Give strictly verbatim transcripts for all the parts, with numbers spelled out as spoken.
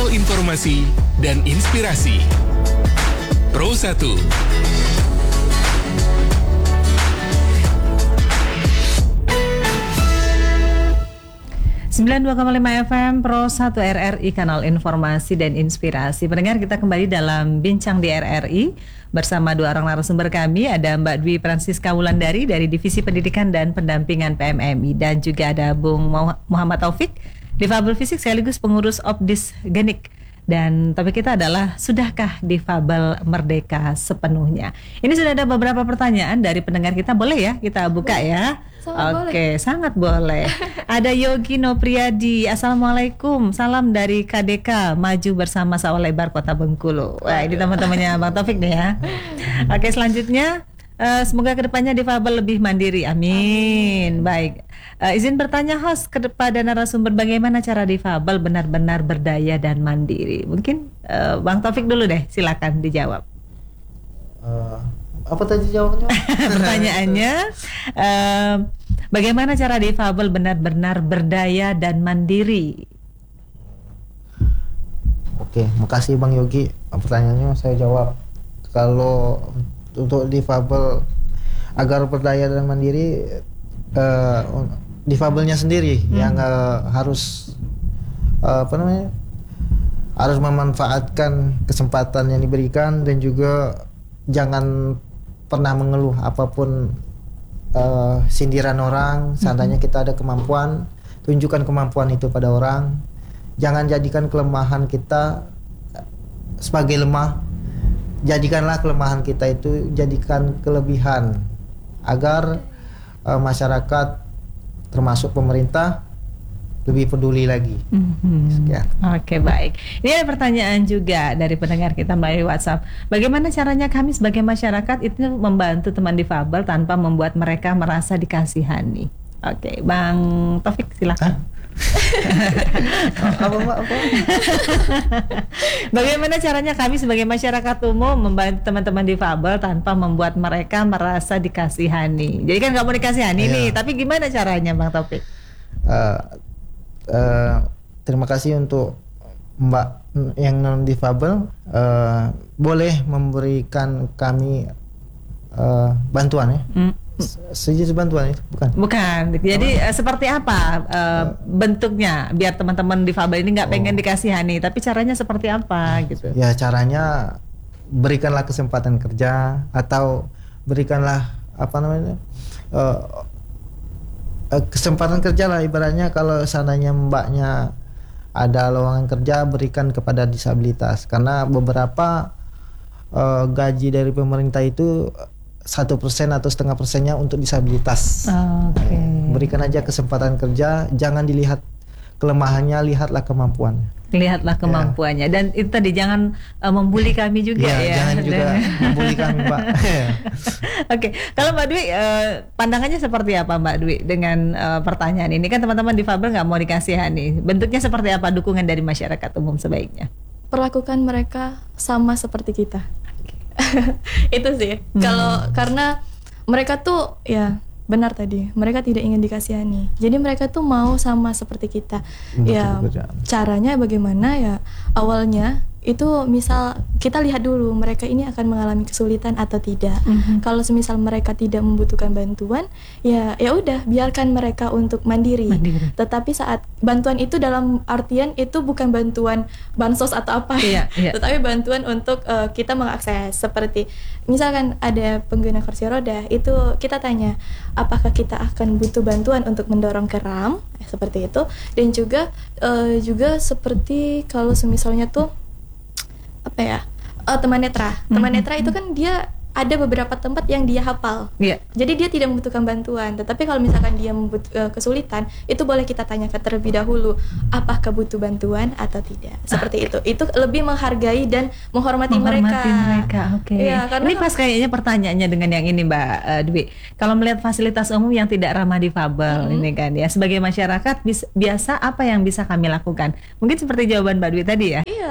kanal informasi dan inspirasi. Pro satu. sembilan puluh dua koma lima F M Pro satu R R I, kanal informasi dan inspirasi. Pendengar, kita kembali dalam Bincang di R R I bersama dua orang narasumber kami. Ada Mbak Dwi Francisca Wulandari dari Divisi Pendidikan dan Pendampingan P M M I, dan juga ada Bung Muhammad Taufik, difabel fisik sekaligus pengurus Opdis Genik. Dan topik kita adalah, sudahkah difabel merdeka sepenuhnya? Ini sudah ada beberapa pertanyaan dari pendengar kita. Boleh ya kita buka ya? Sangat Oke, boleh. sangat boleh. Ada Yogi Nopriyadi, Assalamualaikum, salam dari K D K Maju Bersama Sawah Lebar Kota Bengkulu. Wah, ini teman-temannya Bang Taufik nih ya. Oke, selanjutnya, uh, semoga kedepannya difabel lebih mandiri, amin. Baik, uh, izin bertanya host kepada narasumber, bagaimana cara difabel benar-benar berdaya dan mandiri? Mungkin uh, Bang Taufik dulu deh, silakan dijawab. Uh, apa tadi jawabannya? Pertanyaannya, uh, bagaimana cara difabel benar-benar berdaya dan mandiri? Oke, makasih Bang Yogi. Pertanyaannya saya jawab. Kalau untuk difabel agar berdaya dan mandiri, uh, difabelnya sendiri hmm. yang uh, harus uh, apa namanya? harus memanfaatkan kesempatan yang diberikan, dan juga jangan pernah mengeluh apapun uh, sindiran orang. Seandainya kita ada kemampuan, tunjukkan kemampuan itu pada orang. Jangan jadikan kelemahan kita sebagai lemah. Jadikanlah kelemahan kita itu jadikan kelebihan, agar uh, masyarakat termasuk pemerintah lebih peduli lagi. Mm-hmm. Sekian. Oke, baik. Ini ada pertanyaan juga dari pendengar kita melalui WhatsApp. Bagaimana caranya kami sebagai masyarakat itu membantu teman difabel tanpa membuat mereka merasa dikasihani? Oke, Bang Taufik silakan. apa, apa, apa? Bagaimana caranya kami sebagai masyarakat umum membantu teman-teman difabel tanpa membuat mereka merasa dikasihani? Jadi kan nggak mau dikasihani yeah. nih, tapi gimana caranya, Bang Taufik? Uh, uh, terima kasih untuk Mbak yang non difabel. Uh, boleh memberikan kami uh, bantuan ya? Mm. Sejenis bantuan itu bukan? Bukan. Jadi uh, seperti apa uh, uh, bentuknya biar teman-teman difabel ini nggak pengen oh. dikasihani, tapi caranya seperti apa gitu? Ya, caranya berikanlah kesempatan kerja, atau berikanlah apa namanya uh, uh, kesempatan kerja lah, ibaratnya kalau seandainya mbaknya ada lowongan kerja, berikan kepada disabilitas, karena beberapa uh, gaji dari pemerintah itu satu persen atau setengah persennya untuk disabilitas. Okay. Berikan aja kesempatan kerja, jangan dilihat kelemahannya, lihatlah kemampuannya. Lihatlah kemampuannya, ya. Dan itu tadi jangan uh, membuli kami juga ya. ya. Jangan juga membuli kami, Mbak. Oke, okay. Kalau Mbak Dwi, uh, pandangannya seperti apa Mbak Dwi dengan uh, pertanyaan ini? Kan teman-teman difabel nggak mau dikasihani. Bentuknya seperti apa dukungan dari masyarakat umum sebaiknya? Perlakukan mereka sama seperti kita. Itu sih. Hmm. Kalau karena mereka tuh ya benar tadi, mereka tidak ingin dikasihani. Jadi mereka tuh mau sama seperti kita. Betul, ya betul. Caranya bagaimana ya? Awalnya itu misal kita lihat dulu mereka ini akan mengalami kesulitan atau tidak. Mm-hmm. Kalau semisal mereka tidak membutuhkan bantuan, ya ya udah biarkan mereka untuk mandiri. mandiri. Tetapi saat bantuan itu dalam artian itu bukan bantuan bansos atau apa ya, yeah, yeah. tetapi bantuan untuk uh, kita mengakses, seperti misalkan ada pengguna kursi roda, itu kita tanya apakah kita akan butuh bantuan untuk mendorong ke ram, eh, seperti itu. Dan juga uh, juga seperti kalau semisalnya tuh apa ya, uh, teman netra teman mm-hmm. netra itu kan dia ada beberapa tempat yang dia hafal, yeah. jadi dia tidak membutuhkan bantuan. Tetapi kalau misalkan dia membutuh uh, kesulitan, itu boleh kita tanyakan terlebih dahulu apakah butuh bantuan atau tidak, seperti itu. Itu lebih menghargai dan menghormati, menghormati mereka, mereka. Oke, okay. Ya, ini pas kayaknya pertanyaannya dengan yang ini Mbak uh, Dwi, kalau melihat fasilitas umum yang tidak ramah difabel, mm-hmm. ini kan ya, sebagai masyarakat bis, biasa apa yang bisa kami lakukan? Mungkin seperti jawaban Mbak Dwi tadi ya. Iya,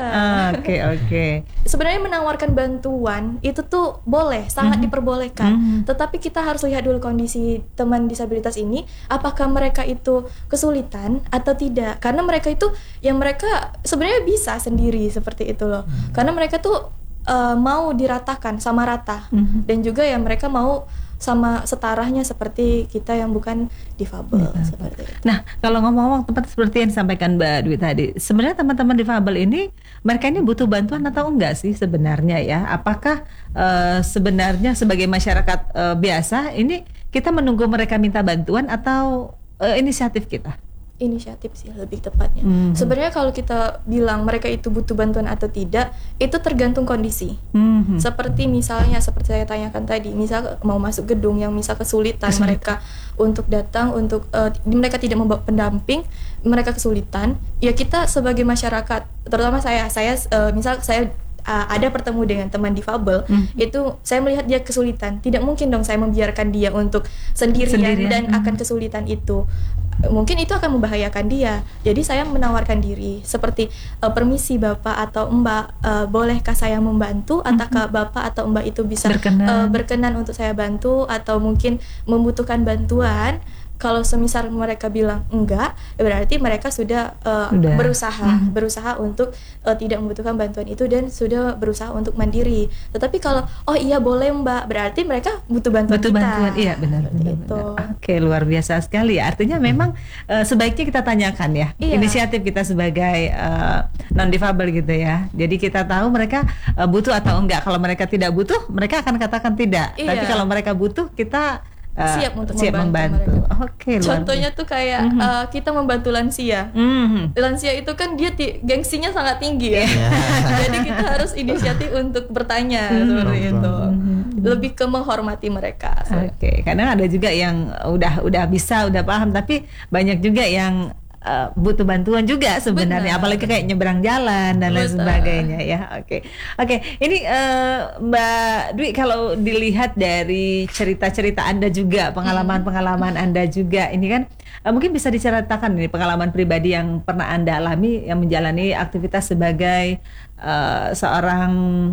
Oke oke. Sebenarnya menawarkan bantuan itu tuh boleh, sangat Mhm. diperbolehkan. Mhm. Tetapi kita harus lihat dulu kondisi teman disabilitas ini, apakah mereka itu kesulitan atau tidak. Karena mereka itu, yang mereka sebenarnya bisa sendiri seperti itu loh. Karena mereka tuh uh, mau diratakan sama rata, Mhm. dan juga ya mereka mau sama setarahnya seperti kita yang bukan difabel seperti itu. Nah, kalau ngomong-ngomong tempat seperti yang disampaikan Mbak Dwi tadi, sebenarnya teman-teman difabel ini mereka ini butuh bantuan atau enggak sih sebenarnya ya? Apakah uh, sebenarnya sebagai masyarakat uh, biasa ini kita menunggu mereka minta bantuan atau uh, inisiatif kita? Inisiatif sih lebih tepatnya. Mhm. Sebenarnya kalau kita bilang mereka itu butuh bantuan atau tidak, itu tergantung kondisi. Mhm. Seperti misalnya seperti saya tanyakan tadi, misal mau masuk gedung yang misal kesulitan, Kesulitan. mereka untuk datang untuk uh, mereka tidak membawa pendamping, mereka kesulitan, ya kita sebagai masyarakat, terutama saya, saya uh, misal saya uh, ada bertemu dengan teman difabel, Hmm. itu saya melihat dia kesulitan, tidak mungkin dong saya membiarkan dia untuk sendirian, Sendirian, dan hmm. akan kesulitan itu. Mungkin itu akan membahayakan dia. Jadi saya menawarkan diri seperti e, permisi Bapak atau Mbak, e, bolehkah saya membantu? Apakah Bapak atau Mbak itu bisa Berkenan. e, berkenan untuk saya bantu, atau mungkin membutuhkan bantuan? Kalau semisal mereka bilang enggak, berarti mereka sudah, uh, Sudah. berusaha Hmm. berusaha untuk uh, tidak membutuhkan bantuan itu dan sudah berusaha untuk mandiri. Tetapi kalau oh iya boleh Mbak, berarti mereka butuh bantuan Butuh kita. bantuan, iya benar, Seperti benar, itu. benar. Oke, luar biasa sekali ya. Artinya memang eh, sebaiknya kita tanyakan ya, Iya. inisiatif kita sebagai non difabel gitu ya. Jadi kita tahu mereka eh, butuh atau enggak. Kalau mereka tidak butuh, mereka akan katakan tidak. Iya. Tapi kalau mereka butuh, kita eh, Siap untuk siap membantu membantu. mereka. Oke, luar Contohnya tuh kayak Mhm. uh, kita membantu lansia. Mhm. Lansia itu kan dia ti- gengsinya sangat tinggi ya. Jadi kita harus inisiatif untuk bertanya seperti Mhm. itu. Mhm. Lebih ke menghormati mereka. Oke, kadang ada juga yang udah udah bisa, udah paham, tapi banyak juga yang uh, butuh bantuan juga sebenarnya, Benar. apalagi kayak nyebrang jalan dan lain Betul. sebagainya ya. Oke, oke. Ini uh, Mbak Dwi, kalau dilihat dari cerita-cerita Anda juga, pengalaman-pengalaman Anda juga, ini kan uh, mungkin bisa diceritakan ini pengalaman pribadi yang pernah Anda alami yang menjalani aktivitas sebagai uh, seorang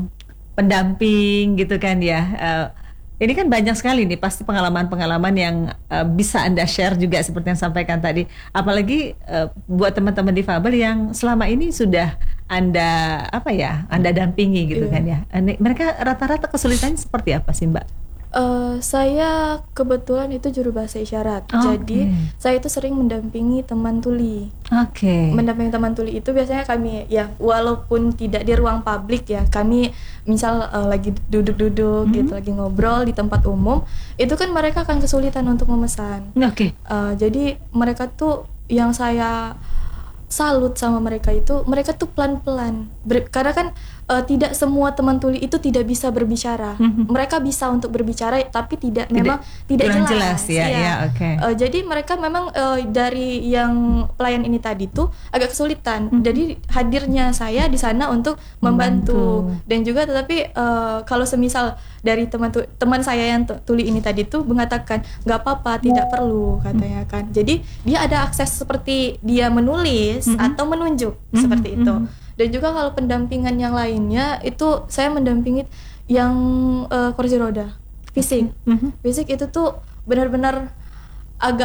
pendamping gitu kan ya. Uh, ini kan banyak sekali nih pasti pengalaman-pengalaman yang uh, bisa Anda share juga seperti yang sampaikan tadi. Apalagi uh, buat teman-teman difabel yang selama ini sudah Anda apa ya, Anda dampingi gitu Iya. kan ya. Ini, mereka rata-rata kesulitannya seperti apa sih Mbak? Eh, saya kebetulan itu juru bahasa isyarat. Oh, Jadi oke. saya itu sering mendampingi teman tuli. Oke. Mendampingi teman tuli itu biasanya kami ya walaupun tidak di ruang publik ya, kami misal eh, lagi duduk-duduk Mhm. gitu, lagi ngobrol di tempat umum, itu kan mereka akan kesulitan untuk memesan. Oke. Eh, jadi mereka tuh yang saya salut sama mereka itu, mereka tuh pelan-pelan. Ber- karena kan eh, tidak semua teman tuli itu tidak bisa berbicara. Mhm. Mereka bisa untuk berbicara tapi tidak, Tidak- memang tidak kurang jelas. jelas ya, Iya. ya, oke. Eh, jadi mereka memang eh, dari yang pelayan ini tadi tuh agak kesulitan. Mhm. Jadi hadirnya saya di sana untuk membantu. Membantu. Dan juga tetapi eh, kalau semisal dari teman tu- teman saya yang tu- tuli ini tadi tuh mengatakan nggak apa-apa, tidak perlu katanya kan. Jadi dia ada akses seperti dia menulis Mhm. atau menunjuk Mhm, seperti itu. mhm. Dan juga kalau pendampingan yang lainnya itu saya mendampingi yang eh, kursi roda, fisik. Mhm. Fisik itu tuh benar-benar agak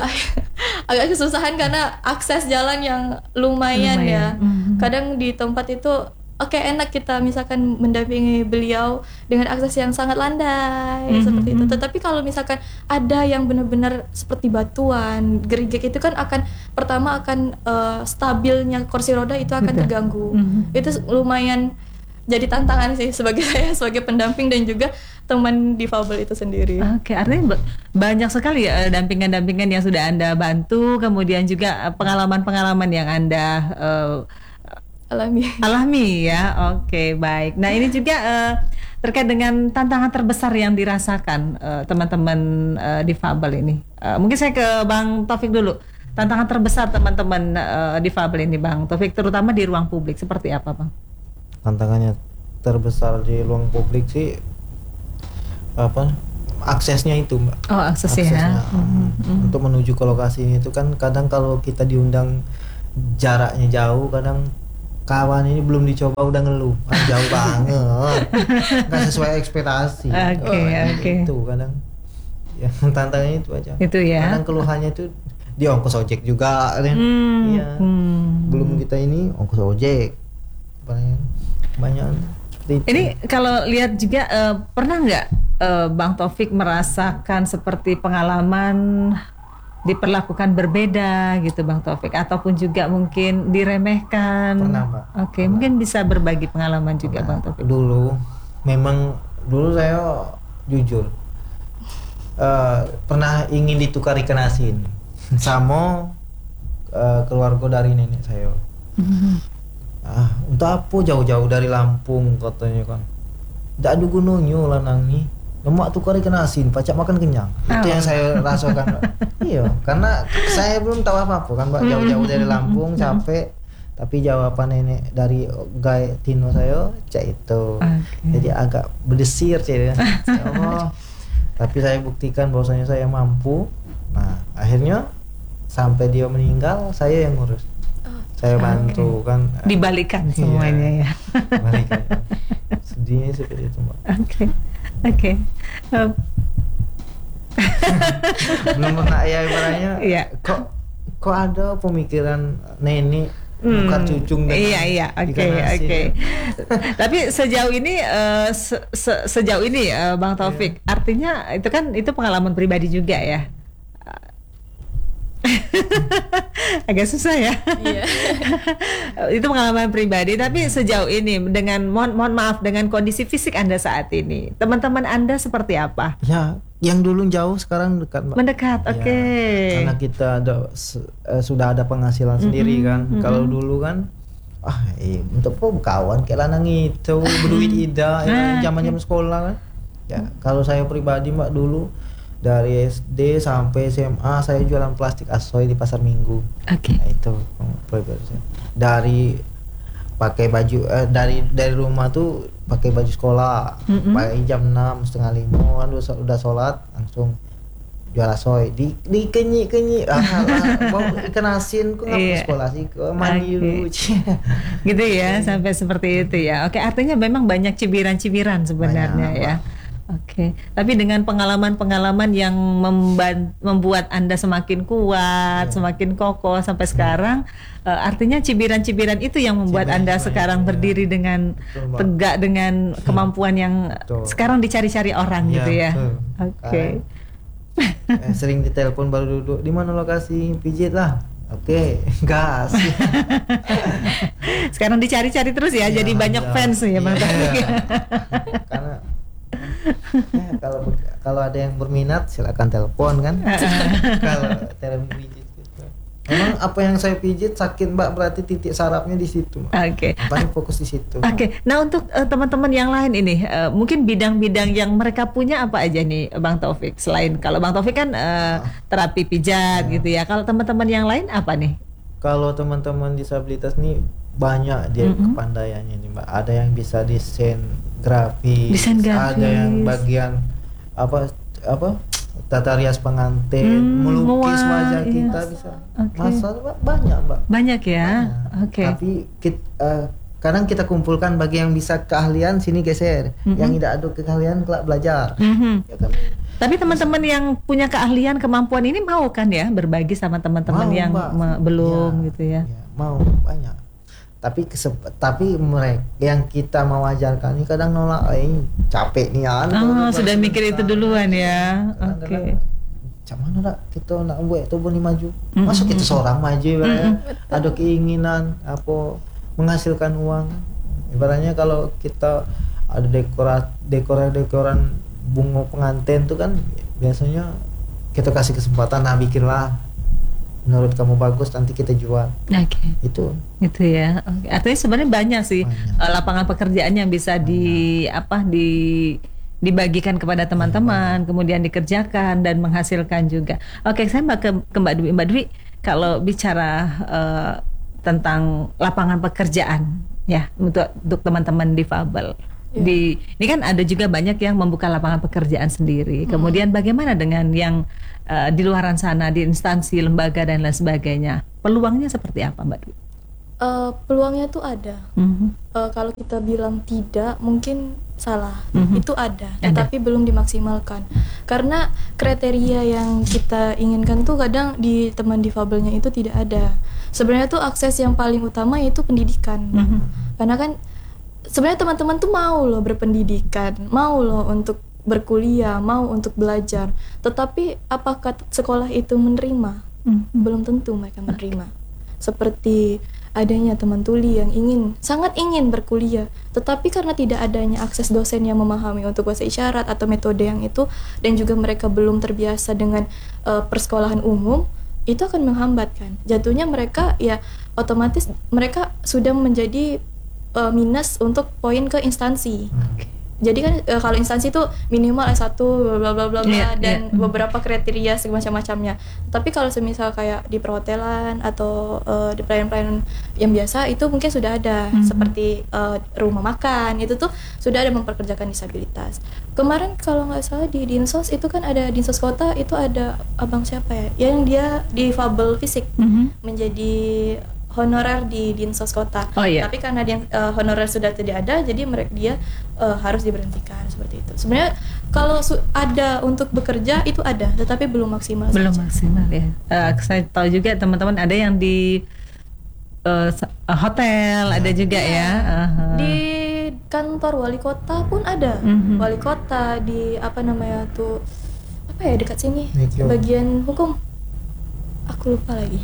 agak kesusahan karena akses jalan yang lumayan, Lumayan. ya. Mhm. Kadang di tempat itu oke enak kita misalkan mendampingi beliau dengan akses yang sangat landai Mhm, seperti itu. mhm. Tetapi kalau misalkan ada yang benar-benar seperti batuan, gerigik itu kan akan pertama akan eh, stabilnya kursi roda itu akan Betul. terganggu. Mhm. Itu lumayan jadi tantangan sih sebagai saya sebagai pendamping dan juga teman difabel itu sendiri. Oke, artinya ba- banyak sekali ya eh, dampingan-dampingan yang sudah Anda bantu, kemudian juga eh, pengalaman-pengalaman yang Anda eh, Alami. alami ya. Oke, baik. Nah, ini juga eh, terkait dengan tantangan terbesar yang dirasakan eh, teman-teman eh, difabel ini. Eh, mungkin saya ke Bang Taufik dulu. Tantangan terbesar teman-teman eh, difabel ini, Bang Taufik, terutama di ruang publik seperti apa, Bang? Tantangannya terbesar di ruang publik sih apa, aksesnya itu Mbak. Oh, aksesnya. Aksesnya, Mhm, mhm. untuk menuju ke lokasi itu kan kadang kalau kita diundang jaraknya jauh, kadang kawan ini belum dicoba udah ngeluh, ah, jauh banget, nggak sesuai ekspektasi. Oke, Oh, oke. Itu kadang, ya tantangannya itu aja. Itu ya. Kadang keluhannya itu dia ongkos ojek juga, kan? Hmm, Iya. hmm. Belum kita ini ongkos ojek, banyak, banyak seperti itu. Ini kalau lihat juga eh, pernah nggak eh, Bang Taufik merasakan seperti pengalaman diperlakukan berbeda gitu Bang Taufik, ataupun juga mungkin diremehkan? Pernah, Mbak. Oke, mungkin bisa berbagi pengalaman juga Nah, Bang Taufik. dulu memang dulu saya jujur eh, pernah ingin ditukar ikan asin sama eh, keluarga dari nenek saya. Ah, untuk apa jauh-jauh dari Lampung katanya kan? Tidak ada gunanya lanang nih. Lemak tukar ikan asin, pacak makan kenyang. Itu Oh. yang saya rasakan, Mbak. Iya, karena saya belum tahu apa-apa kan, Mbak. Jauh-jauh dari Lampung, capek. Tapi jawaban nenek dari Gai Tino saya, cak itu. Oke. Jadi agak berdesir, cak. Oh, tapi saya buktikan bahwasanya saya mampu. Nah, akhirnya sampai dia meninggal, saya yang ngurus. Saya bantu kan. Dibalikan Iya. semuanya ya. Balikan. Sedihnya seperti itu, Mbak. Oke, oke. Eh, Belum pernah ya ibaratnya. Iya. Kok kok ada pemikiran nenek Hmm, bukan cucung dengan iya iya oke ikan asin. oke. Tapi sejauh ini eh, se- se- sejauh ini eh, Bang Taufik, artinya itu kan itu pengalaman pribadi juga ya. Agak susah ya. Iya. Itu pengalaman pribadi. Tapi sejauh ini dengan mohon mohon maaf dengan kondisi fisik Anda saat ini, teman-teman Anda seperti apa? Ya, yang dulu jauh sekarang dekat, Mbak. Mendekat, Ya, oke. Karena kita ada se- eh, sudah ada penghasilan sendiri kan. Kalau dulu kan ah eh, untuk apa kawan kayak lanang itu berduit ida Ah, ya, zaman-zaman sekolah kan. Ya, kalau saya pribadi Mbak dulu dari S D sampai S M A saya jualan plastik asoy di pasar Minggu. Oke. Nah, itu pribadi saya. Dari pakai baju eh, dari dari rumah tuh pakai baju sekolah, Mm-mm. pakai jam enam setengah lima kan udah, udah sholat langsung jual asoy di di kenyi kenyi ah, ah, mau ikan asin kok nggak Iya. ke sekolah sih ke mandi Oke. dulu. Gitu ya, sampai seperti itu ya. Oke, artinya memang banyak cibiran-cibiran sebenarnya Banyak, ya. Oke, tapi dengan pengalaman-pengalaman yang memban- membuat Anda semakin kuat, semakin kokoh sampai sekarang, eh, artinya cibiran-cibiran itu yang membuat Anda Cibiran-cibiran sekarang itu, ya. berdiri dengan Betul, Mbak. tegak dengan kemampuan yang Betul. sekarang dicari-cari orang Iya, gitu ya. betul. Oke. Eh, sering ditelepon baru duduk di mana lokasi pijit lah. Oke, gas. Sekarang dicari-cari terus ya, Iya, jadi banyak iya. fans ya Bang Iya. Taufik. Karena ya, kalau kalau ada yang berminat silakan telepon kan. Kalau telepon pijit gitu. Memang apa yang saya pijit sakit Mbak, berarti titik sarafnya di situ, Mbak. Oke. Paling fokus di situ. Oke, nah untuk eh, teman-teman yang lain ini, eh, mungkin bidang-bidang yang mereka punya apa aja nih, Bang Taufik? Selain kalau Bang Taufik kan eh, terapi pijat gitu ya. Kalau teman-teman yang lain apa nih? Kalau teman-teman disabilitas nih banyak dia Mm-mm. kepandaiannya nih, Mbak. Ada yang bisa desain grafis, Desain ada yang grafis. bagian apa apa tata rias pengantin, Hmm, melukis wah, wajah iya. kita bisa. Oke. Masa Mbak, banyak, Mbak. Banyak ya. Banyak. Oke. Tapi kit- eh, kadang kita kumpulkan bagi yang bisa keahlian sini geser, Mm-mm. yang tidak ada keahlian kelak belajar. Mhm. Ya kan? Tapi teman-teman yang punya keahlian, kemampuan ini mau kan ya berbagi sama teman-teman Mau, yang Mbak. me- belum Iya, gitu ya. iya, mau banyak. Tapi kesep- tapi mereka yang kita mau ajarkan ini kadang nolak, eh capek nih ya. Oh, sudah mikir itu duluan ya. Oke. Cak mana dak kita nak buat itu boleh maju. Mm-mm. Masa kita seorang maju ibaratnya ada keinginan apa menghasilkan uang. Ibaratnya kalau kita ada dekorat dekoran dekoran bunga pengantin tuh kan biasanya kita kasih kesempatan, nah bikinlah menurut kamu bagus nanti kita jual. Oke. Itu Itu ya. Oke. Artinya sebenarnya banyak sih Banyak. eh, lapangan pekerjaan yang bisa di apa di dibagikan kepada teman-teman, kemudian dikerjakan dan menghasilkan juga. Oke, saya mbak ke, ke Mbak Dwi. Mbak Dwi, kalau bicara eh, tentang lapangan pekerjaan ya untuk untuk teman-teman difabel. Di ini kan ada juga banyak yang membuka lapangan pekerjaan sendiri. Kemudian bagaimana dengan yang eh, di luaran sana di instansi, lembaga dan lain sebagainya? Peluangnya seperti apa, Mbak Dwi? uh, peluangnya tuh ada. Mhm. Uh, kalau kita bilang tidak, mungkin salah. Mhm. Itu ada, Ada. tetapi belum dimaksimalkan. Karena kriteria yang kita inginkan tuh kadang di teman difabelnya itu tidak ada. Sebenarnya tuh akses yang paling utama yaitu pendidikan. Mhm. Karena kan sebenarnya teman-teman tuh mau loh berpendidikan, mau loh untuk berkuliah, mau untuk belajar. Tetapi apakah sekolah itu menerima? Mhm. Belum tentu mereka menerima. Seperti adanya teman tuli yang ingin, sangat ingin berkuliah, tetapi karena tidak adanya akses dosen yang memahami untuk bahasa isyarat atau metode yang itu, dan juga mereka belum terbiasa dengan uh, persekolahan umum, itu akan menghambat kan. Jatuhnya mereka ya otomatis mereka sudah menjadi uh, minus untuk poin ke instansi. Jadi kan e, kalau instansi itu minimal S satu bla bla bla bla Yeah, dan yeah. beberapa kriteria semacam-macamnya. Tapi kalau semisal kayak di perhotelan atau e, di pelayanan-pelayanan yang biasa itu mungkin sudah ada Mm-hmm. seperti e, rumah makan itu tuh sudah ada memperkerjakan disabilitas. Kemarin kalau nggak salah di Dinsos itu kan ada Dinsos Kota itu ada abang siapa ya yang dia difabel fisik Mhm. menjadi honorer di Dinsos Kota. Oh, iya. Tapi karena dia uh, honorer sudah tidak ada, jadi mereka dia uh, harus diberhentikan seperti itu. Sebenarnya kalau su- ada untuk bekerja itu ada, tetapi belum maksimal. Belum saja. maksimal ya. Eh, saya tahu juga teman-teman ada yang di eh, sa- eh, hotel, ada juga ya. Aha. Di kantor wali kota pun ada. Mhm. Wali kota di apa namanya tuh apa ya dekat sini, Mikyo. bagian hukum. Aku lupa lagi.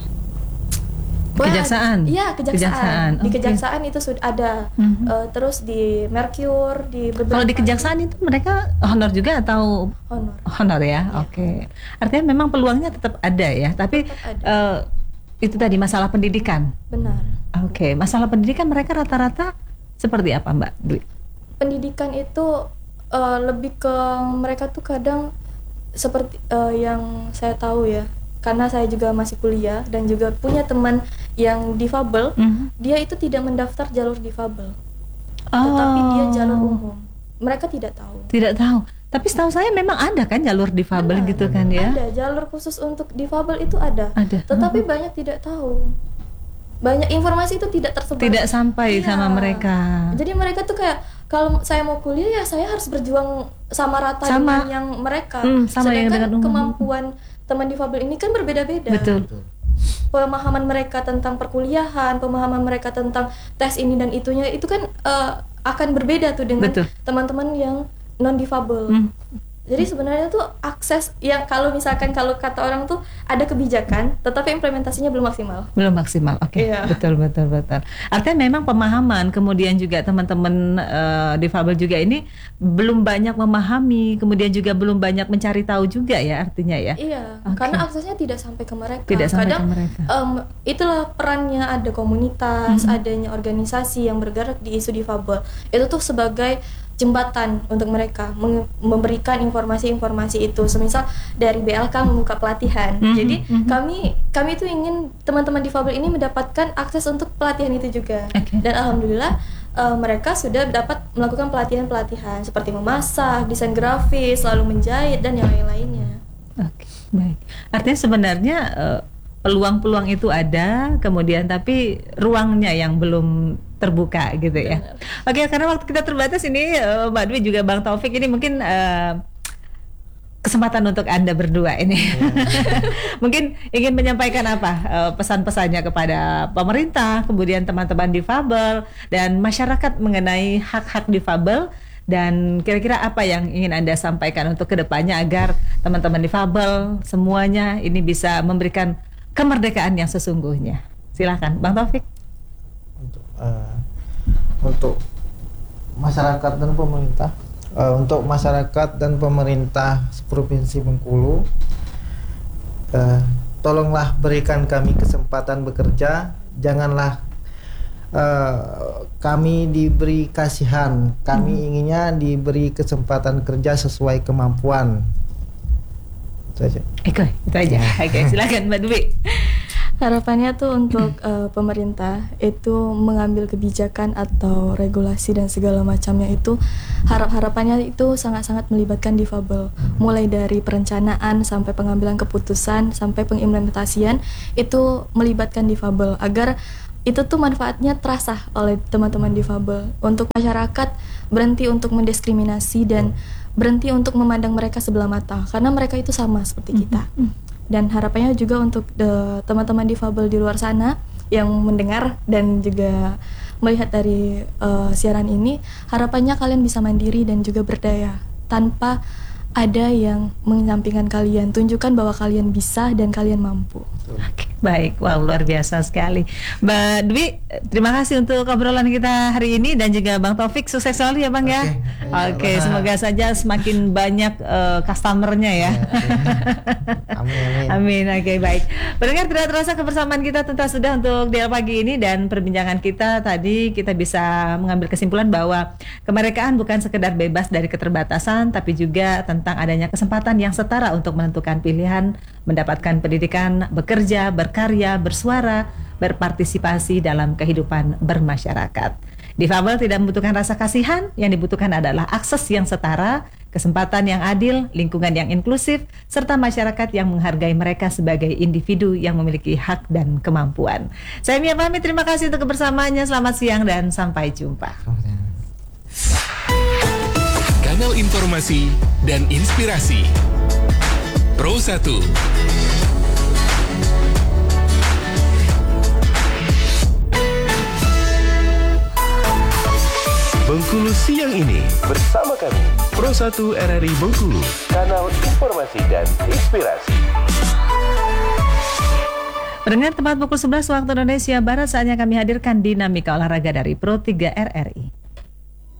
Kejaksaan? Iya, kejaksaan. Kejaksaan, Di oke. kejaksaan itu sudah ada. Mhm. Eh, terus di Mercure, di beberapa Kalau di kejaksaan itu mereka honor juga atau honor. honor ya? Oke. Artinya memang peluangnya tetap ada ya, tapi Tetap ada. eh, itu tadi masalah pendidikan. Benar. Oke, masalah pendidikan mereka rata-rata seperti apa, Mbak Dwi? Pendidikan itu eh, lebih ke mereka tuh kadang seperti eh, yang saya tahu ya, karena saya juga masih kuliah dan juga punya teman yang difabel, Mhm. dia itu tidak mendaftar jalur difabel, Oh. tetapi dia jalur umum. Mereka tidak tahu. Tidak tahu. Tapi setahu saya memang ada kan jalur difabel Benar. gitu kan ya? Ada jalur khusus untuk difabel itu ada, Ada. tetapi banyak tidak tahu. Banyak informasi itu tidak tersebar. Tidak sampai Iya. sama mereka. Jadi mereka tuh kayak kalau saya mau kuliah ya saya harus berjuang sama rata Sama. dengan yang mereka. Hmm, sama yang Sedangkan dengan umum. kemampuan teman difabel ini kan berbeda-beda. Betul. Pemahaman mereka tentang perkuliahan, pemahaman mereka tentang tes ini dan itunya itu kan eh, akan berbeda tuh dengan Betul. teman-teman yang non difabel. Hmm. Jadi sebenarnya tuh akses yang kalau misalkan kalau kata orang tuh ada kebijakan, tetapi implementasinya belum maksimal. Belum maksimal. Oke. Iya. Betul betul betul. Artinya memang pemahaman, kemudian juga teman-teman eh, difabel juga ini belum banyak memahami, kemudian juga belum banyak mencari tahu juga ya artinya ya. Iya, Oke. karena aksesnya tidak sampai ke mereka. Tidak sampai Kadang ke mereka. em, itulah perannya ada komunitas, Mhm. adanya organisasi yang bergerak di isu difabel. Itu tuh sebagai jembatan untuk mereka meng- memberikan informasi-informasi itu. Semisal dari B L K membuka pelatihan. Mhm, Jadi mhm. kami kami tuh ingin teman-teman difabel ini mendapatkan akses untuk pelatihan itu juga. Oke. Dan alhamdulillah eh, mereka sudah dapat melakukan pelatihan-pelatihan seperti memasak, desain grafis, lalu menjahit dan yang lain-lainnya. Oke, baik. Artinya sebenarnya eh, peluang-peluang itu ada, kemudian tapi ruangnya yang belum terbuka gitu ya. Benar. Oke, karena waktu kita terbatas ini eh, Mbak Dwi juga Bang Taufik ini mungkin eh, kesempatan untuk Anda berdua ini. Mungkin ingin menyampaikan apa eh, pesan-pesannya kepada pemerintah, kemudian teman-teman difabel dan masyarakat mengenai hak-hak difabel, dan kira-kira apa yang ingin Anda sampaikan untuk kedepannya agar teman-teman difabel semuanya ini bisa memberikan kemerdekaan yang sesungguhnya. Silakan Bang Taufik. Untuk eh, untuk masyarakat dan pemerintah, eh, untuk masyarakat dan pemerintah Provinsi Bengkulu, eh, tolonglah berikan kami kesempatan bekerja, janganlah eh, kami diberi kasihan, kami Hmm. inginnya diberi kesempatan kerja sesuai kemampuan. Itu aja. Eko, itu aja. Oke, silakan Mbak Dwi. Harapannya tuh untuk eh, pemerintah itu mengambil kebijakan atau regulasi dan segala macamnya itu harap-harapannya itu sangat-sangat melibatkan difabel, mulai dari perencanaan sampai pengambilan keputusan sampai pengimplementasian itu melibatkan difabel agar itu tuh manfaatnya terasa oleh teman-teman difabel untuk masyarakat berhenti untuk mendiskriminasi dan berhenti untuk memandang mereka sebelah mata karena mereka itu sama seperti kita. Dan harapannya juga untuk the, teman-teman difabel di luar sana yang mendengar dan juga melihat dari uh, siaran ini, harapannya kalian bisa mandiri dan juga berdaya tanpa ada yang menyampingkan kalian. Tunjukkan bahwa kalian bisa dan kalian mampu. Oke, baik, wow, luar biasa sekali, Mbak Dwi. Terima kasih untuk obrolan kita hari ini dan juga Bang Taufik, sukses selalu ya Bang ya. Oke, okay, semoga saja semakin banyak uh, customernya ya. Amin, amin. Amin. Oke, okay, baik. Pendengar, tidak terasa kebersamaan kita tuntas sudah untuk dialog pagi ini dan perbincangan kita tadi kita bisa mengambil kesimpulan bahwa kemerdekaan bukan sekedar bebas dari keterbatasan, tapi juga tentang adanya kesempatan yang setara untuk menentukan pilihan, mendapatkan pendidikan, bekerja, berkarya, bersuara, berpartisipasi dalam kehidupan bermasyarakat. Difabel tidak membutuhkan rasa kasihan, yang dibutuhkan adalah akses yang setara, kesempatan yang adil, lingkungan yang inklusif, serta masyarakat yang menghargai mereka sebagai individu yang memiliki hak dan kemampuan. Saya Mia pamit, terima kasih untuk kebersamaannya, selamat siang dan sampai jumpa. Kanal informasi dan inspirasi Pro satu. Bengkulu siang ini bersama kami Pro satu R R I Bengkulu, kanal informasi dan inspirasi. Pendengar, tepat pukul sebelas waktu Indonesia Barat, saatnya kami hadirkan dinamika olahraga dari Pro tiga R R I.